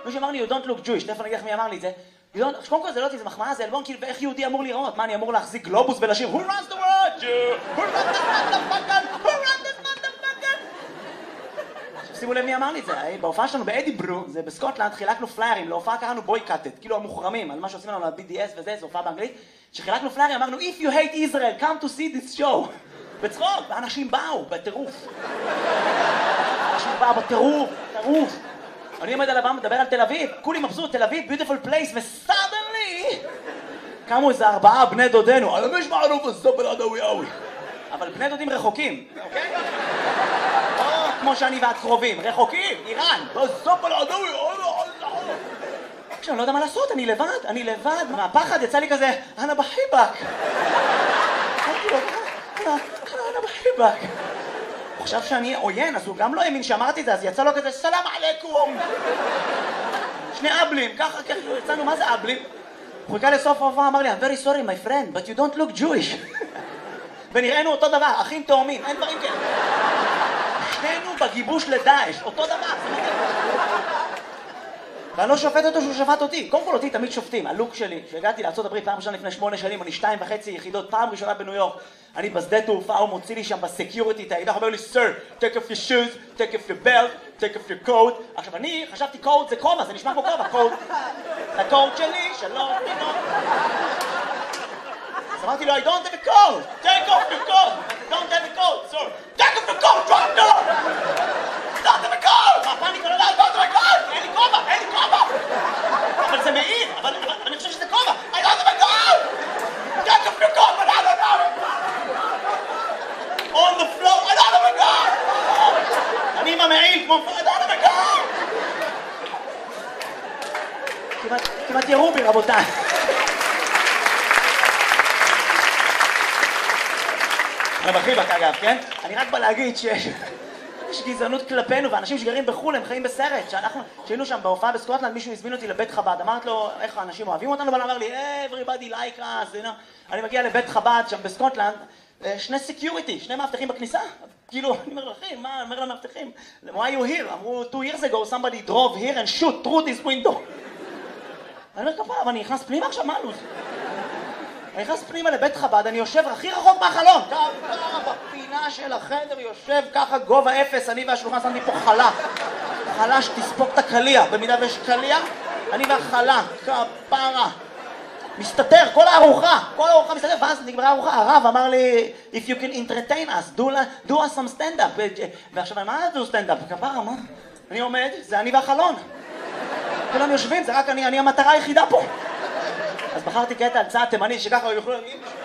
מישהו אמר לי, you don't look Jewish, תכף אני אגיד לך מי אמר לי את זה. קודם כל זה לא אותי, זה מחמאה, זה אלבום, כאילו, ואיך יהודי אמור לראות? מה, אני אמור להחזיק גלובוס ולשיר Who runs the world, Jew? Who runs the motherfucker? Who runs the motherfucker? שימו לב מי אמר לי את זה, בהופעה שלנו באדיברו, זה בסקוטלנד, חילקנו פליירים, להופעה קראנו בויקאטד, כאילו המוחרמים, על מה שעושים לנו ל-BDS וזה, זו הופעה באנגלית, שחילקנו פליירים, אמרנו, If you hate Israel, come to see this show. בצחוק, ואנשים באו, בטירוף. אנשים באו בטירוף, טירוף. אני עומד על הבמה, מדבר על תל אביב, כולי מבסוט, תל אביב, beautiful place, ו-suddenly קמו איזה 4 בני דודנו, על המש מערוף הסופל עדאווי. אבל בני דודים רחוקים, אוקיי? לא כמו שאני ואת קרובים, רחוקים, איראן, הסופל עדאווי, עכשיו, אני לא יודע מה לעשות, אני לבד, מהפחד יצא לי כזה, אנה בחיבק. אנה בחיבק. הוא חשב שאני עוין, אז הוא גם לא האמין שאמרתי את זה, אז יצא לו כזה, סלאם עליכום. 2 אבלים, ככה יצאנו, מה זה אבלים? הוא חיכה לסוף ההופעה, אמר לי, I'm very sorry my friend, but you don't look Jewish. ונראינו אותו דבר, אחים תאומים, אין דברים כאלה. שנינו בגיבוש לדאעש, אותו דבר. ואני לא שופט אותו שהוא שפט אותי. קודם כל אותי תמיד שופטים. הלוק שלי, שהגעתי לארצות הברית פעם ראשונה לפני 8 שנים, אני 2.5 יחידות, פעם ראשונה בניו יורק. אני בשדה תעופה, הוא מוציא לי שם בסקיוריטי את האקדח, אומר לי, Sir, take off your shoes, take off your belt, take off your coat. עכשיו אני חשבתי קוד זה כובע, זה נשמע כמו כובע, קוד. הקוד שלי, שלום, תינוק. אז אמרתי לו, I don't have a coat, take off your coat. I don't have a coat, sir. Take off your coat, drop down. I don't have a coat. מה, פאניקה, לא, I don't have a coat. אין לי כובע, אין לי כובע. אבל זה מעיר, אבל אני חושב שזה כובע. I don't have a coat. Take off your coat, but I don't have it. On the floor, I don't have a coat. אני עם המעיל כמו, I don't have a coat. כמעט ירו בי, רבותיי. אני בחיבק אגב, כן? אני רק בא להגיד שיש גזענות כלפינו, ואנשים שגרים בחו"ל הם חיים בסרט. כשהיינו שם בהופעה בסקוטלנד, מישהו הזמין אותי לבית חב"ד, אמרתי לו, איך האנשים אוהבים אותנו? אבל אמר לי, everybody like us, you know. אני מגיע לבית חב"ד שם בסקוטלנד, 2 security, 2 מאבטחים בכניסה. כאילו, אני אומר לכם, מה? אומר למאבטחים, why you here? אמרו, 2 years ago somebody drove here and shoot through this window. אני אומר, כפה, אבל אני נכנס פנימה עכשיו, מה לוז? אני נכנס פנימה לבית חב"ד, אני יושב הכי רחוק מהחלון. ככה בפינה של החדר יושב ככה גובה 0, אני והשלוחה שמתי פה חלה. חלה שתספוק את הקליע, במידה ויש קליע, אני והחלה, כפרה. מסתתר, כל הארוחה מסתתר, ואז נגמרה הארוחה, הרב אמר לי, if you can entertain us, do us some stand-up. ועכשיו, מה זה do stand-up? כפרה, מה? אני עומד, זה אני והחלון. כולם יושבים, זה רק אני המטרה היחידה פה. אז בחרתי קטע על צעד תימני שככה יוכלו להגיד